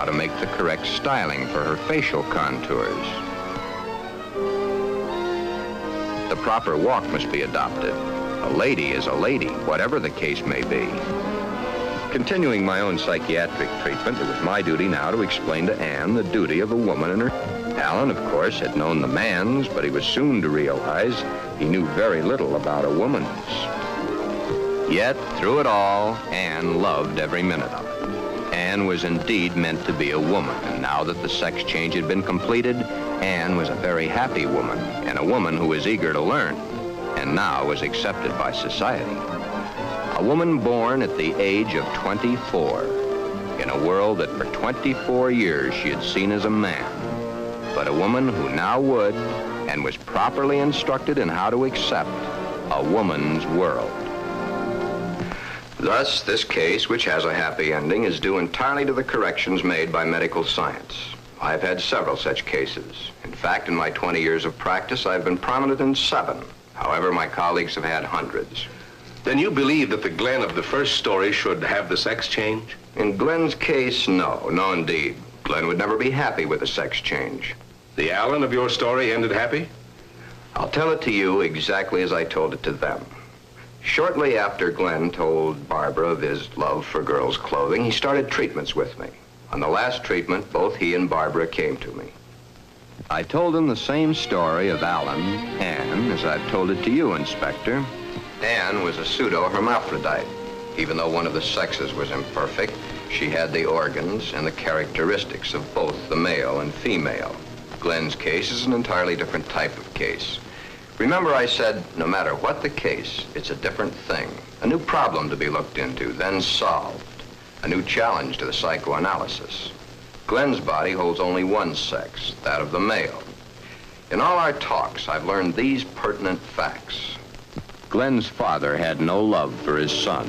how to make the correct styling for her facial contours. The proper walk must be adopted. A lady is a lady, whatever the case may be. Continuing my own psychiatric treatment, it was my duty now to explain to Anne the duty of a woman and her. Alan, of course, had known the man's, but he was soon to realize he knew very little about a woman's. Yet, through it all, Anne loved every minute of it. Anne was indeed meant to be a woman, and now that the sex change had been completed, Anne was a very happy woman, and a woman who was eager to learn, and now was accepted by society. A woman born at the age of 24, in a world that for 24 years she had seen as a man, but a woman who now would, and was properly instructed in how to accept, a woman's world. Thus, this case, which has a happy ending, is due entirely to the corrections made by medical science. I've had several such cases. In fact, in my 20 years of practice, I've been prominent in 7. However, my colleagues have had hundreds. Then you believe that the Glenn of the first story should have the sex change? In Glenn's case, no. No, indeed. Glenn would never be happy with a sex change. The Alan of your story ended happy? I'll tell it to you exactly as I told it to them. Shortly after Glenn told Barbara of his love for girls' clothing, he started treatments with me. On the last treatment, both he and Barbara came to me. I told him the same story of Alan, Anne, as I've told it to you, Inspector. Anne was a pseudo-hermaphrodite. Even though one of the sexes was imperfect, she had the organs and the characteristics of both the male and female. Glenn's case is an entirely different type of case. Remember I said, no matter what the case, it's a different thing. A new problem to be looked into, then solved. A new challenge to the psychoanalysis. Glenn's body holds only one sex, that of the male. In all our talks, I've learned these pertinent facts. Glenn's father had no love for his son.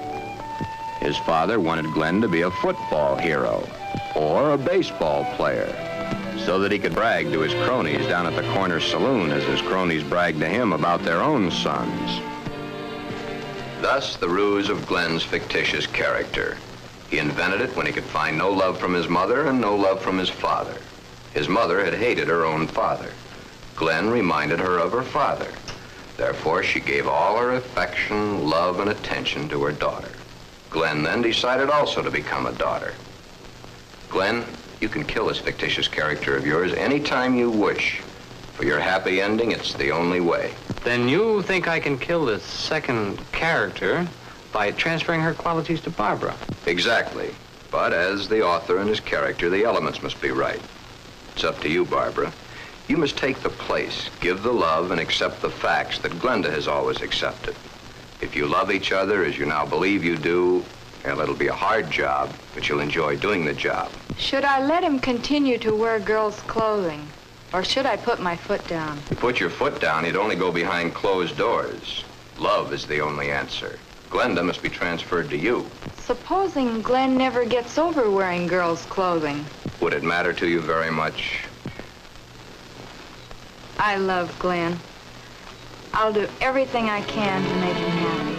His father wanted Glenn to be a football hero or a baseball player so that he could brag to his cronies down at the corner saloon as his cronies bragged to him about their own sons. Thus, the ruse of Glenn's fictitious character. He invented it when he could find no love from his mother and no love from his father. His mother had hated her own father. Glenn reminded her of her father. Therefore, she gave all her affection, love, and attention to her daughter. Glenn then decided also to become a daughter. Glenn, you can kill this fictitious character of yours anytime you wish. For your happy ending, it's the only way. Then you think I can kill this second character by transferring her qualities to Barbara? Exactly. But as the author and his character, the elements must be right. It's up to you, Barbara. You must take the place, give the love, and accept the facts that Glenda has always accepted. If you love each other as you now believe you do, well, it'll be a hard job, but you'll enjoy doing the job. Should I let him continue to wear girls' clothing? Or should I put my foot down? If you put your foot down, you'd only go behind closed doors. Love is the only answer. Glenda must be transferred to you. Supposing Glenn never gets over wearing girls' clothing? Would it matter to you very much? I love Glenn. I'll do everything I can to make him happy.